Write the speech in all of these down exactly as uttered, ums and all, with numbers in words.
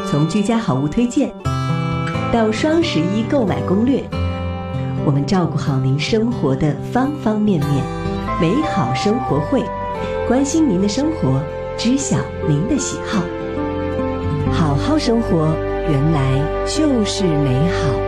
从居家好物推荐到双十一购买攻略，我们照顾好您生活的方方面面。美好生活会，关心您的生活，知晓您的喜好。好好生活，原来就是美好。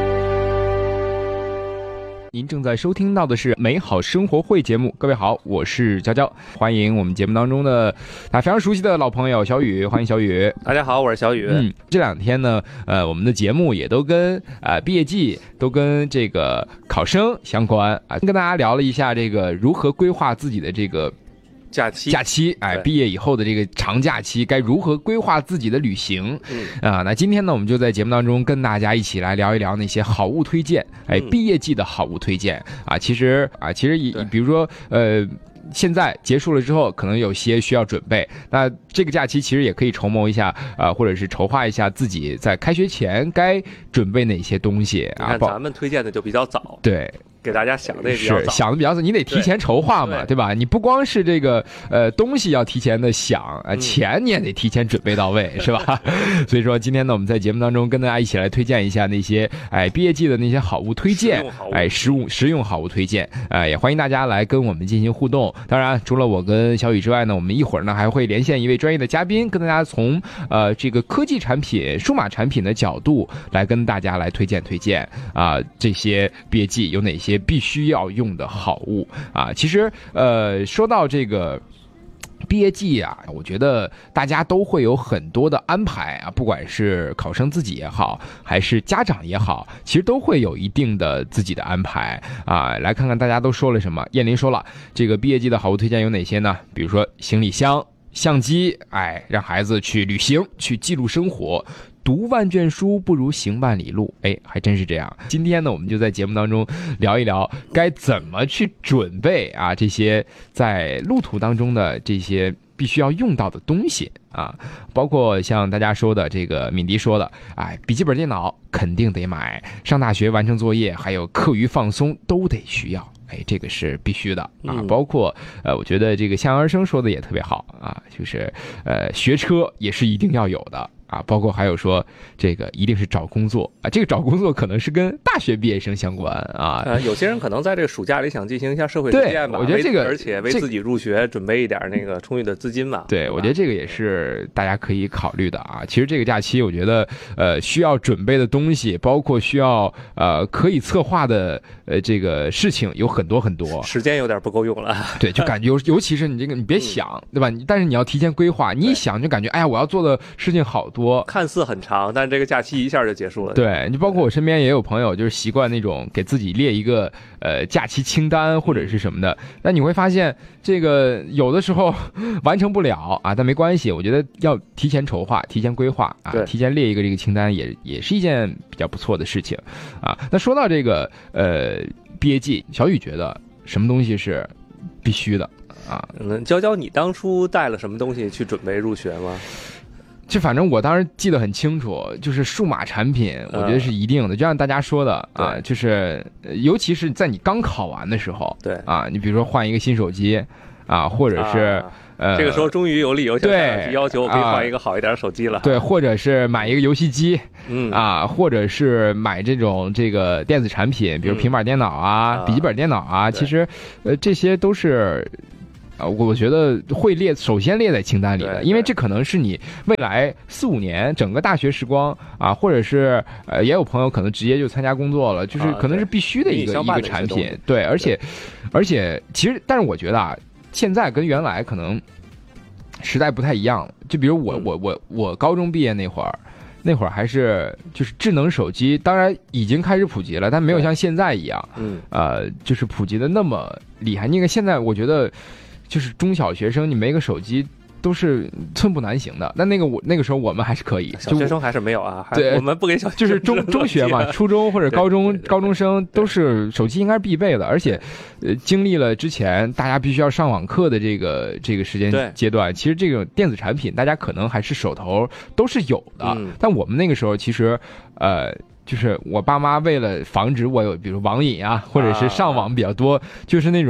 您正在收听到的是美好生活会节目，各位好，我是娇娇，欢迎我们节目当中的大家非常熟悉的老朋友小雨，欢迎小雨。 大家好，我是小雨。 嗯，这两天呢，呃，我们的节目也都跟呃毕业季都跟这个考生相关啊，跟大家聊了一下这个如何规划自己的这个。 假期， 假期，哎，毕业以后的这个长假期该如何规划自己的旅行？嗯啊，那今天呢，我们就在节目当中跟大家一起来聊一聊那些好物推荐，哎，毕业季的好物推荐啊。其实啊，其实比如说，呃。现在结束了之后，可能有些需要准备。那这个假期其实也可以筹谋一下，啊、呃，或者是筹划一下自己在开学前该准备哪些东西啊。 你看咱们推荐的就比较早， 对， 给大家想的也比较早， 是想的比较早，你得提前筹划嘛， 对, 对吧？你不光是这个呃东西要提前的想，呃，钱你也得提前准备到位，是吧？所以说今天呢，我们在节目当中跟大家一起来推荐一下那些哎毕业季的那些好物推荐，哎实物实用好物推荐，哎也欢迎大家来跟我们进行互动。当然，除了我跟小雨之外呢，我们一会儿呢还会连线一位专业的嘉宾，跟大家从呃这个科技产品、数码产品的角度来跟大家来推荐推荐啊、呃、这些毕业季有哪些必须要用的好物啊。其实呃说到这个毕业季啊，我觉得大家都会有很多的安排啊，不管是考生自己也好，还是家长也好，其实都会有一定的自己的安排啊。来看看大家都说了什么。燕林说了，这个毕业季的好物推荐有哪些呢？比如说行李箱、相机，哎，让孩子去旅行，去记录生活。读万卷书不如行万里路，哎，还真是这样。今天呢，我们就在节目当中聊一聊该怎么去准备啊，这些在路途当中的这些必须要用到的东西啊，包括像大家说的这个敏迪说的，哎，笔记本电脑肯定得买，上大学完成作业还有课余放松都得需要。哎，这个是必须的啊！包括呃，我觉得这个向阳而生说的也特别好啊，就是呃，学车也是一定要有的啊，包括还有说这个一定是找工作啊，这个找工作可能是跟大学毕业生相关啊。 呃，有些人可能在这个暑假里想进行一下社会实践吧， 我觉得这个而且为自己入学准备一点那个充裕的资金嘛。 对，我觉得这个也是大家可以考虑的啊。其实这个假期，我觉得呃需要准备的东西，包括需要呃可以策划的呃这个事情有很多很多， 时间有点不够用了。 对，就感觉尤尤其是你这个，你别想、嗯、对吧？但是你要提前规划，你一想就感觉哎呀，我要做的事情好多， 看似很长，但是这个假期一下就结束了。 对，你包括我身边也有朋友，就是习惯那种给自己列一个呃假期清单或者是什么的，那你会发现这个有的时候完成不了啊，但没关系，我觉得要提前筹划、提前规划啊，提前列一个这个清单也也是一件比较不错的事情啊。那说到这个呃毕业季，小雨觉得什么东西是必须的啊？ 嗯，娇娇，你当初带了什么东西去准备入学吗？ 就反正我当时记得很清楚，就是数码产品，我觉得是一定的。嗯、就像大家说的啊，就是尤其是在你刚考完的时候， 对啊， 你比如说换一个新手机啊，或者是、啊、呃， 这个时候终于有理由向家长提要求，我可以换一个好一点的手机了。 对，或者是买一个游戏机， 嗯啊，或者是买这种这个电子产品，比如平板电脑啊、嗯、笔记本电脑啊，其实呃这些都是。啊，我觉得会列，首先列在清单里的，因为这可能是你未来四五年整个大学时光啊，或者是呃，也有朋友可能直接就参加工作了，就是可能是必须的一个、啊、一个产品，对，而且而且其实，但是我觉得啊，现在跟原来可能时代不太一样了，就比如我我我我高中毕业那会儿。那会儿还是就是智能手机，当然已经开始普及了，但没有像现在一样，嗯，呃，就是普及的那么厉害。那个现在我觉得，就是中小学生你没个手机都是寸步难行的。但那个我那个时候我们还是可以， 小学生还是没有啊， 对， 我们不给小学生就是中中学嘛，初中或者高中高中生都是手机应该是必备的，而且呃经历了之前大家必须要上网课的这个这个时间阶段，其实这种电子产品大家可能还是手头都是有的，嗯、但我们那个时候其实呃。就是我爸妈为了防止我有比如网瘾啊，或者是上网比较多，啊、就是那种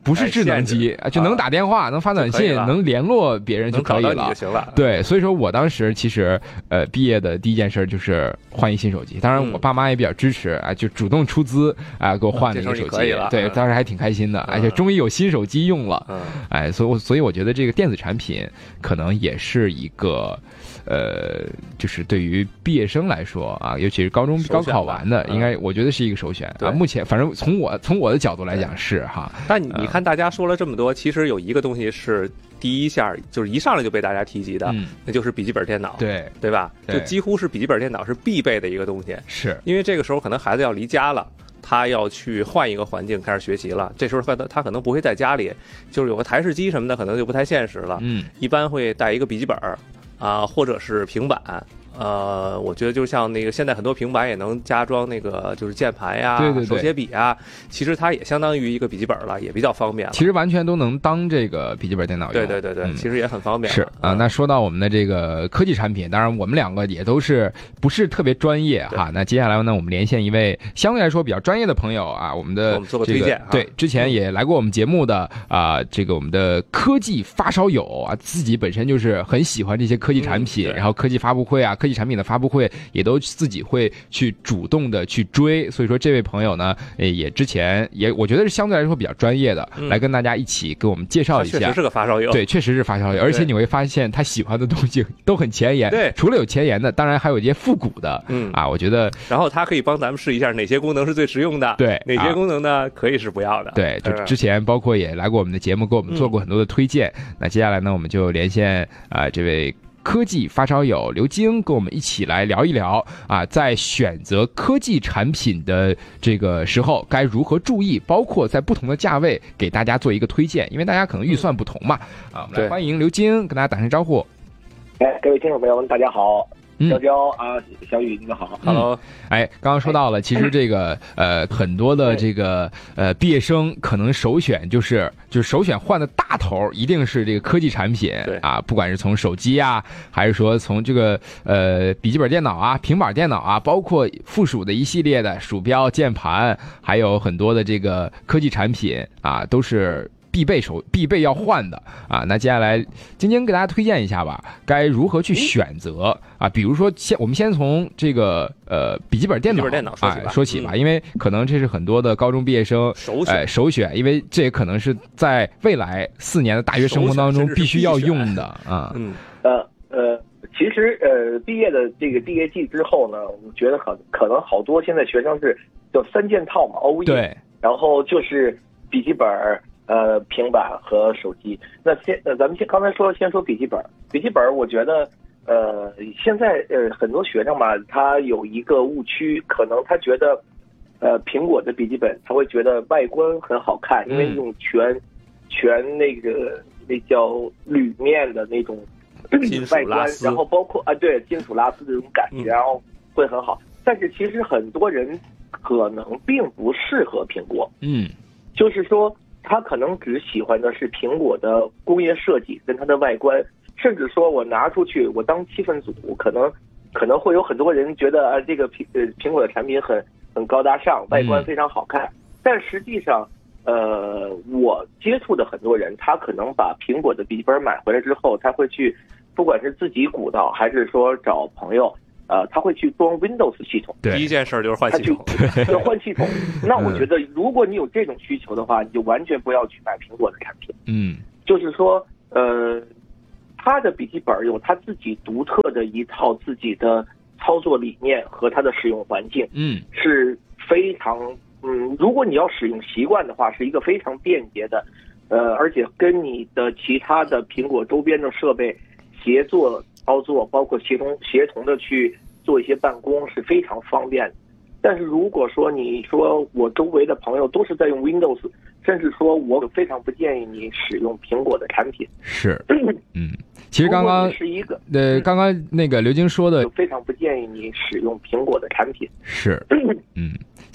不是智能机，就能打电话、能发短信、能联络别人就可以了， 能找到你就行了。 对，所以说我当时其实呃毕业的第一件事就是换一新手机，当然我爸妈也比较支持啊，就主动出资啊给我换了一个手机，对，当时还挺开心的，而且终于有新手机用了，哎，所以所以我觉得这个电子产品可能也是一个。呃，就是对于毕业生来说啊，尤其是高中高考完的，应该我觉得是一个首选啊。目前反正从我从我的角度来讲是哈。 但你看大家说了这么多，其实有一个东西是第一下就是一上来就被大家提及的，那就是笔记本电脑， 对对吧？就几乎是笔记本电脑是必备的一个东西， 是因为这个时候可能孩子要离家了。他要去换一个环境开始学习了，这时候他他可能不会在家里，就是有个台式机什么的，可能就不太现实了。嗯，一般会带一个笔记本啊、呃，或者是平板。呃，我觉得就像那个现在很多平板也能加装那个就是键盘呀、 对对对手写笔啊，其实它也相当于一个笔记本了，也比较方便了。 其实完全都能当这个笔记本电脑用。 对对对对，嗯、其实也很方便。 是啊、嗯，那说到我们的这个科技产品，当然我们两个也都是不是特别专业哈。那接下来呢，我们连线一位相对来说比较专业的朋友啊，我们的、这个、 我们做个推荐、啊。 对，之前也来过我们节目的啊、呃，这个我们的科技发烧友啊，自己本身就是很喜欢这些科技产品，嗯、然后科技发布会啊，科技产品的发布会。也都自己会去主动的去追，所以说这位朋友呢，也之前也我觉得是相对来说比较专业的，嗯、来跟大家一起给我们介绍一下。 确实是个发烧友， 对，确实是发烧友，而且你会发现他喜欢的东西都很前沿。 对， 除了有前沿的，当然还有一些复古的。嗯啊，我觉得， 然后他可以帮咱们试一下哪些功能是最实用的， 对， 哪些功能呢、啊、可以是不要的。 对，就之前包括也来过我们的节目，给我们做过很多的推荐。嗯、那接下来呢，我们就连线啊、呃、这位。科技发烧友刘晶跟我们一起来聊一聊啊，在选择科技产品的这个时候该如何注意，包括在不同的价位给大家做一个推荐，因为大家可能预算不同嘛。啊，我们来欢迎刘晶，跟大家打声招呼。 哎，各位听众朋友们，大家好。娇娇啊，小雨，你们好 ，Hello。 哎，刚刚说到了，其实这个呃，很多的这个呃毕业生可能首选就是就是首选换的大头一定是这个科技产品啊，不管是从手机啊，还是说从这个呃笔记本电脑啊、平板电脑啊，包括附属的一系列的鼠标、键盘，还有很多的这个科技产品啊，都是。必备手必备要换的啊，那接下来晶晶给大家推荐一下吧，该如何去选择啊？比如说先我们先从这个呃笔记本电脑笔记本电脑说起吧， 啊、说起吧、嗯，因为可能这是很多的高中毕业生首选、 呃、首选，因为这也可能是在未来四年的大学生活当中必须要用的啊。 嗯呃呃，其实呃毕业的这个毕业季之后呢，我觉得很可能好多现在学生是叫三件套嘛 ，all in， 对， 然后就是笔记本。呃，平板和手机。那先，呃，咱们先刚才说，先说笔记本。笔记本，我觉得，呃，现在呃很多学生吧，他有一个误区，可能他觉得，呃，苹果的笔记本他会觉得外观很好看，因为用全、嗯、全那个那叫铝面的那种外观，然后包括啊，对，金属拉丝这种感觉，然后会很好。但是其实很多人可能并不适合苹果， 嗯， 就是说。他可能只喜欢的是苹果的工业设计跟它的外观，甚至说我拿出去我当气氛组，可能可能会有很多人觉得啊这个苹呃苹果的产品很很高大上，外观非常好看，嗯、但实际上，呃，我接触的很多人，他可能把苹果的笔记本买回来之后，他会去，不管是自己鼓捣还是说找朋友。呃，他会去装 Windows 系统， 第一件事就是换系统， 就换系统。那我觉得，如果你有这种需求的话，你就完全不要去买苹果的产品。 嗯， 就是说，呃，他的笔记本有他自己独特的一套自己的操作理念和它的使用环境， 嗯， 是非常，嗯，如果你要使用习惯的话，是一个非常便捷的，呃，而且跟你的其他的苹果周边的设备协作。操作包括协同协同的去做一些办公是非常方便的，但是如果说你说我周围的朋友都是在用 Windows， 甚至说我非常不建议你使用苹果的产品。 是，嗯，其实刚刚是一个， 呃，刚刚那个刘晶说的， 非常不建议你使用苹果的产品。 是，嗯。其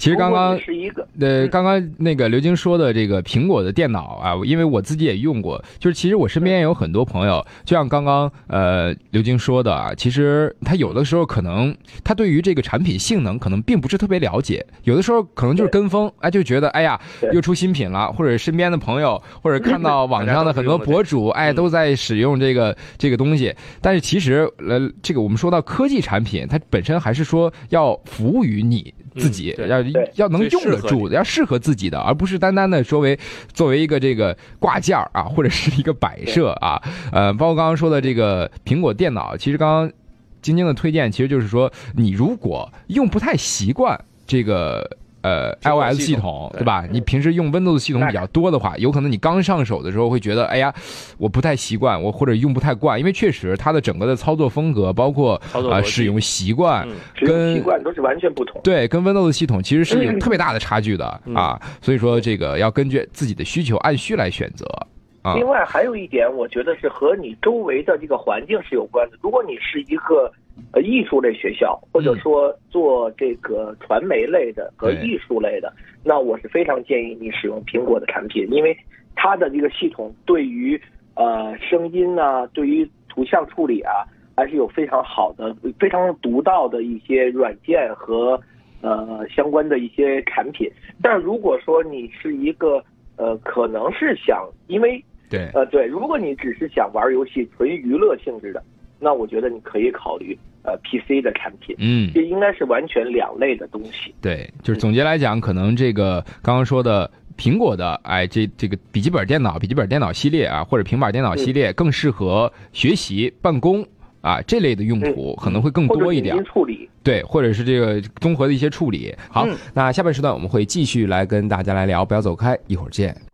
其实刚刚是一个， 呃，刚刚那个刘晶说的这个苹果的电脑啊，因为我自己也用过，就是其实我身边有很多朋友，就像刚刚呃刘晶说的啊，其实他有的时候可能他对于这个产品性能可能并不是特别了解，有的时候可能就是跟风，哎，就觉得哎呀又出新品了，或者身边的朋友，或者看到网上的很多博主，哎，都在使用这个这个东西，但是其实呃，这个我们说到科技产品，它本身还是说要服务于你自己， 嗯、 要要能用得住的，要适合自己的，而不是单单的说为作为一个这个挂件啊，或者是一个摆设啊。呃，包括刚刚说的这个苹果电脑，其实刚刚晶晶的推荐，其实就是说，你如果用不太习惯这个。呃 ，iOS 系统对吧？你平时用 Windows 系统比较多的话，有可能你刚上手的时候会觉得，哎呀，我不太习惯，我或者用不太惯，因为确实它的整个的操作风格，包括啊、呃、使用习惯， 嗯、跟习惯都是完全不同。 对，跟 Windows 系统其实是有特别大的差距的、嗯、啊，所以说这个要根据自己的需求按需来选择。啊、 另外还有一点，我觉得是和你周围的这个环境是有关的。如果你是一个呃艺术类学校，或者说做这个传媒类的和艺术类的，那我是非常建议你使用苹果的产品，因为它的这个系统对于呃声音啊，对于图像处理啊，还是有非常好的、非常独到的一些软件和呃相关的一些产品。但如果说你是一个呃可能是想因为对， 呃，对，如果你只是想玩游戏、纯娱乐性质的，那我觉得你可以考虑呃 P C 的产品。 嗯， 这应该是完全两类的东西。 对，就是总结来讲，可能这个刚刚说的苹果的，哎，这这个笔记本电脑、笔记本电脑系列啊，或者平板电脑系列，更适合学习、办公啊这类的用途，可能会更多一点。 或者处理。 对，或者是这个综合的一些处理。好， 嗯、 那下半时段我们会继续来跟大家来聊，不要走开，一会儿见。